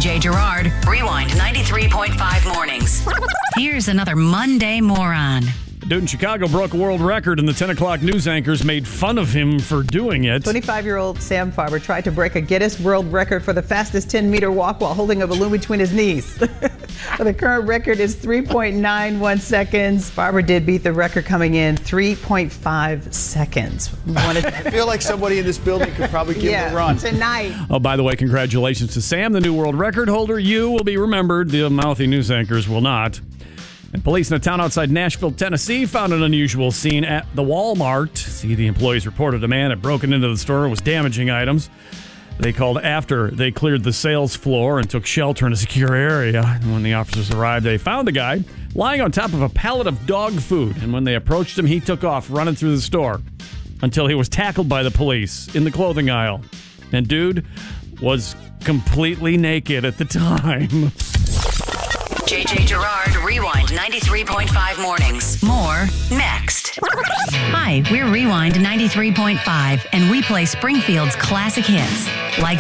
JJ Gerard, Rewind 93.5 mornings. Here's another Monday moron. A dude in Chicago broke a world record, and the 10 o'clock news anchors made fun of him for doing it. 25-year-old Sam Farber tried to break a Guinness World Record for the fastest 10-meter walk while holding a balloon between his knees. The current record is 3.91 seconds. Farber did beat the record, coming in 3.5 seconds. I feel like somebody in this building could probably give him a run. Tonight. Oh, by the way, congratulations to Sam, the new world record holder. You will be remembered. The mouthy news anchors will not. And police in a town outside Nashville, Tennessee, found an unusual scene at the Walmart. See, the employees reported a man had broken into the store and was damaging items. They called after they cleared the sales floor and took shelter in a secure area. And when the officers arrived, they found the guy lying on top of a pallet of dog food. And when they approached him, he took off running through the store until he was tackled by the police in the clothing aisle. And dude was completely naked at the time. JJ Gerard, Rewind 93.5 mornings. More next. Hi, we're Rewind 93.5, and we play Springfield's classic hits like